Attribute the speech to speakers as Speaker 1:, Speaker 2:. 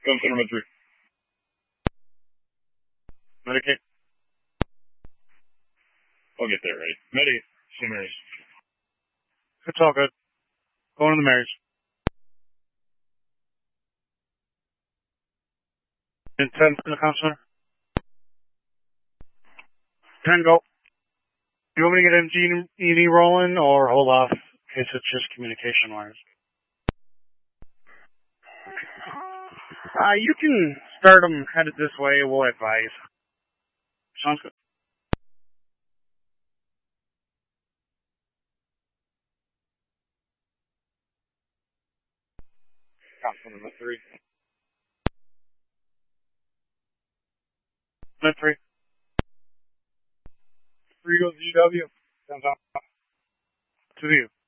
Speaker 1: Gun center mid 3. Medicate. I'll get there, ready. Medicate. See Marys.
Speaker 2: It's all good. Going to the Marys. And 10 for the counselor. 10 go. Do you want me to get MG rolling or hold off in case it's just communication wires? You can start them headed this way. We'll advise. Sounds good.
Speaker 1: Counselor mid 3.
Speaker 2: Mid 3.
Speaker 1: 3 goes GW. Sounds on.
Speaker 2: To you.